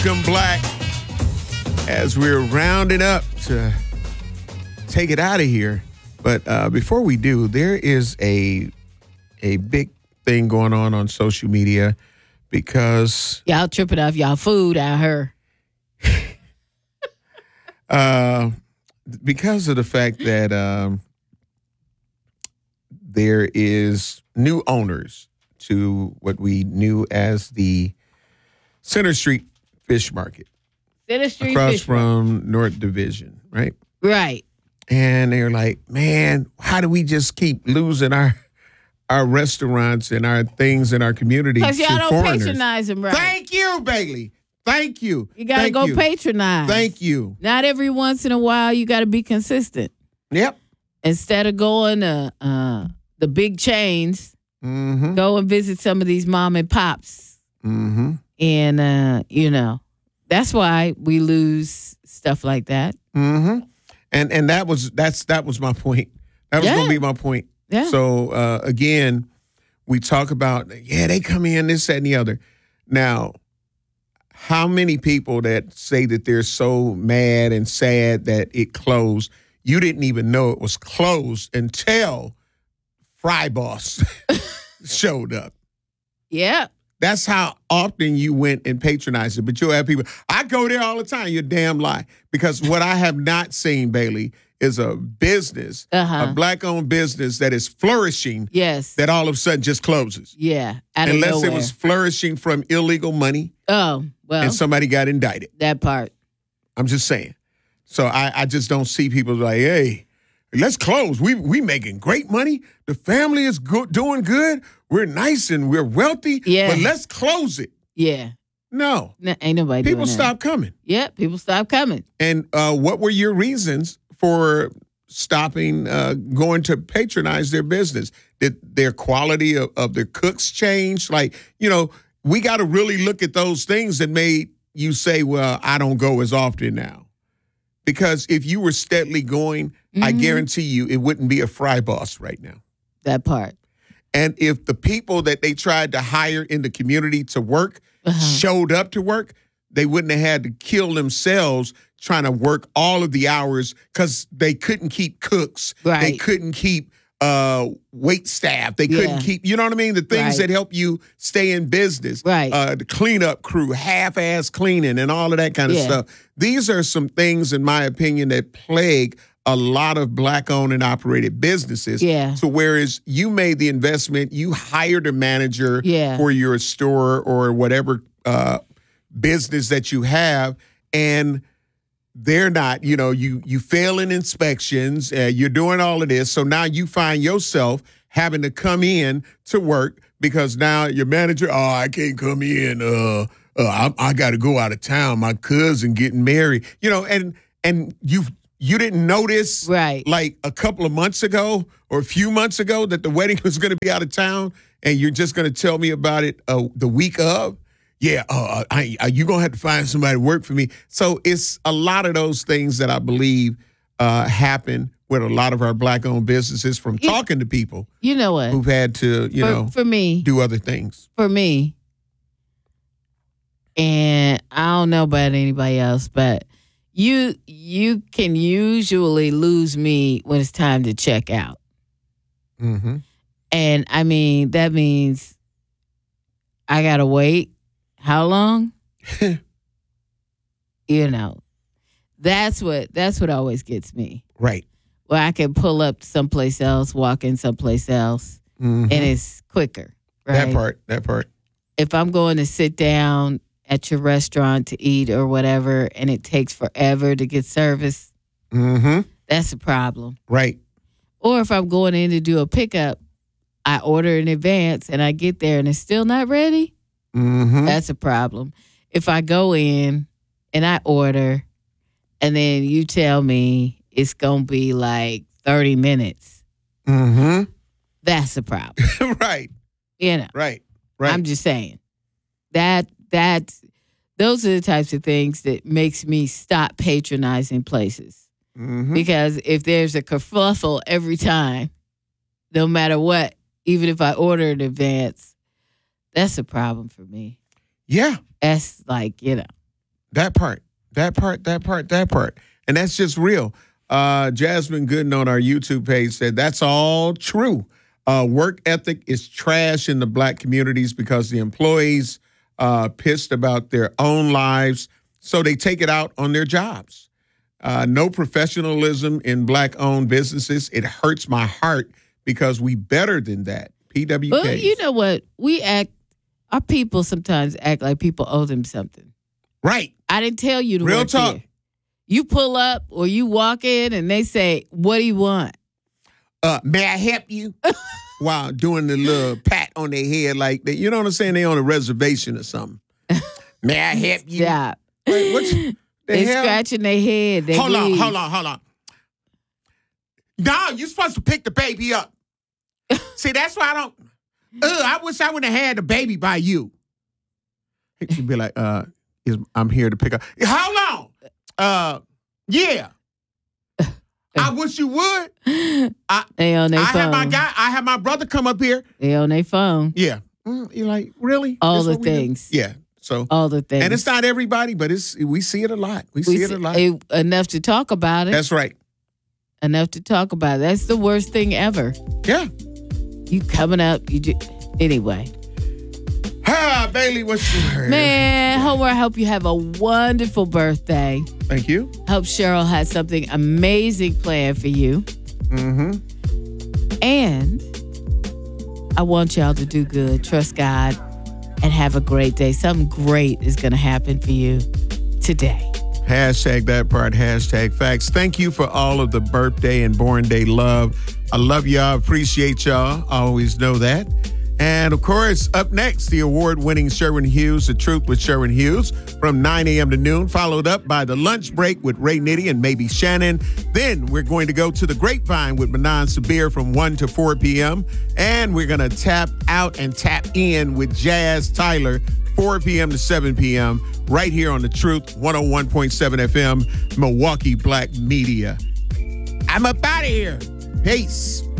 Welcome Black as we're rounding up to take it out of here. But before we do, there is a big thing going on social media because y'all tripping off y'all food out here. Because of the fact that there is new owners to what we knew as the Center Street Fish Market. Center Street across Fish from North Division, right? Right. And they're like, man, how do we just keep losing our restaurants and our things in our community to because y'all don't foreigners? patronize them right. Thank you, Bailey. Thank you. You got to go patronize. Thank you. Not every once in a while. You got to be consistent. Yep. Instead of going to the big chains, go and visit some of these mom and pops. Mm-hmm. And, that's why we lose stuff like that. Mm-hmm. And that was my point. That was going to be my point. Yeah. So, again, we talk about, they come in, this, that, and the other. Now, how many people that say that they're so mad and sad that it closed, you didn't even know it was closed until Fry Boss showed up. Yeah. That's how often you went and patronized it. But you'll have people, I go there all the time. You're damn lie. Because what I have not seen, Bailey, is a business, a Black-owned business that is flourishing. Yes. That all of a sudden just closes. Yeah. Out of Unless nowhere. it was flourishing from illegal money. Oh, well. And somebody got indicted. That part. I'm just saying. So I just don't see people like, hey, let's close. We making great money. The family is doing good. We're nice and we're wealthy. Yeah. But let's close it. Yeah. No. Ain't nobody People doing that. stop coming. Yeah, people stop coming. And what were your reasons for stopping going to patronize their business? Did their quality of their cooks change? Like, we got to really look at those things that made you say, well, I don't go as often now. Because if you were steadily going, I guarantee you it wouldn't be a Fry Boss right now. That part. And if the people that they tried to hire in the community to work showed up to work, they wouldn't have had to kill themselves trying to work all of the hours because they couldn't keep cooks. Right. They couldn't keep wait staff. They couldn't keep, you know what I mean? The things that help you stay in business. Right. The cleanup crew, half-ass cleaning and all of that kind of stuff. These are some things, in my opinion, that plague a lot of Black-owned and operated businesses. Yeah. So whereas you made the investment, you hired a manager for your store or whatever business that you have, and they're not, you fail in inspections, you're doing all of this. So now you find yourself having to come in to work because now your manager, I can't come in. I got to go out of town. My cousin getting married, and you didn't notice like a couple of months ago or a few months ago that the wedding was going to be out of town, and you're just going to tell me about it the week of? Yeah, you're going to have to find somebody to work for me. So it's a lot of those things that I believe happen with a lot of our Black-owned businesses from talking to people. You know what? Who've had to, for me, do other things. For me, and I don't know about anybody else, but you can usually lose me when it's time to check out. Mm-hmm. And I mean, that means I got to wait. How long? That's what always gets me. Right. Where I can pull up someplace else, walk in someplace else, and it's quicker. Right? That part. If I'm going to sit down at your restaurant to eat or whatever, and it takes forever to get service, that's a problem. Right. Or if I'm going in to do a pickup, I order in advance and I get there and it's still not ready. That's a problem. If I go in and I order and then you tell me it's going to be like 30 minutes, that's a problem. Right. Right. I'm just saying that those are the types of things that makes me stop patronizing places. Because if there's a kerfuffle every time, no matter what, even if I order in advance, that's a problem for me. Yeah. That's like, That part. And that's just real. Jasmine Gooden on our YouTube page said that's all true. Work ethic is trash in the Black communities because the employees pissed about their own lives, so they take it out on their jobs. No professionalism in Black-owned businesses. It hurts my heart because we better than that. PWK. Well, you know what? Our people sometimes act like people owe them something. Right. I didn't tell you to Real work talk. here. You pull up or you walk in and they say, "What do you want?" May I help you? While doing the little pat on their head like that. You know what I'm saying? They on a reservation or something. May I help you? Stop. Wait, what's They scratching their head. Hold on. No, you're supposed to pick the baby up. See, that's why I don't. I wish I would have had the baby by you. She'd be like, I'm here to pick up. Hold on. Yeah. I wish you would. They on their phone. I have my brother come up here. They on their phone. Yeah. You're like, really? All the things. Yeah. So all the things. And it's not everybody, but we see it a lot. We see it a lot. Enough to talk about it. That's right. Enough to talk about it. That's the worst thing ever. Yeah. You coming up, anyway. Bailey, what's your word? Man, Homer, I hope you have a wonderful birthday. Thank you. Hope Cheryl has something amazing planned for you. Mm-hmm. And I want y'all to do good, trust God, and have a great day. Something great is going to happen for you today. Hashtag that part, hashtag facts. Thank you for all of the birthday and born day love. I love y'all, appreciate y'all. I always know that. And, of course, up next, the award-winning Sherwin Hughes, The Truth with Sherwin Hughes, from 9 a.m. to noon, followed up by The Lunch Break with Ray Nitty and maybe Shannon. Then we're going to go to The Grapevine with Manan Sabir from 1 to 4 p.m. And we're going to tap out and tap in with Jazz Tyler, 4 p.m. to 7 p.m., right here on The Truth, 101.7 FM, Milwaukee Black Media. I'm up out of here. Peace.